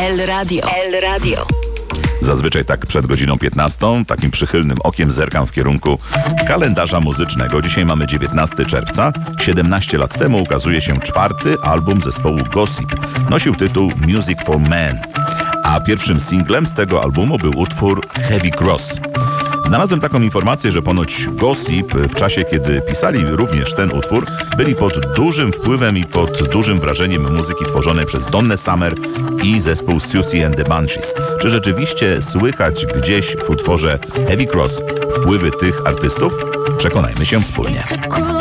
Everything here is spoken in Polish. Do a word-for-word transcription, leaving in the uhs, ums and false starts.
El Radio. El Radio. Zazwyczaj tak przed godziną piętnastą, takim przychylnym okiem zerkam w kierunku kalendarza muzycznego. Dzisiaj mamy dziewiętnastego czerwca. siedemnaście lat temu ukazuje się czwarty album zespołu Gossip. Nosił tytuł Music for Men. A pierwszym singlem z tego albumu był utwór Heavy Cross. Znalazłem taką informację, że ponoć Gossip w czasie, kiedy pisali również ten utwór, byli pod dużym wpływem i pod dużym wrażeniem muzyki tworzonej przez Donnę Summer i zespół Siouxsie and the Banshees. Czy rzeczywiście słychać gdzieś w utworze Heavy Cross wpływy tych artystów? Przekonajmy się wspólnie.